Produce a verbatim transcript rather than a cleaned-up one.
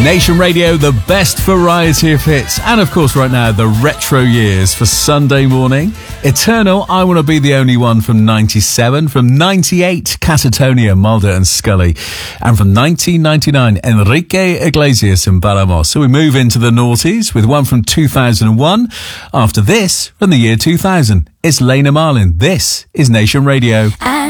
Nation Radio, the best variety of hits. And of course, right now, the retro years for Sunday morning. Eternal, I Want to Be the Only One from ninety-seven. From ninety-eight, Catatonia, Mulder and Scully. And from nineteen ninety-nine, Enrique Iglesias and Baramos. So we move into the noughties with one from two thousand one. After this, from the year two thousand, it's Lena Marlin. This is Nation Radio.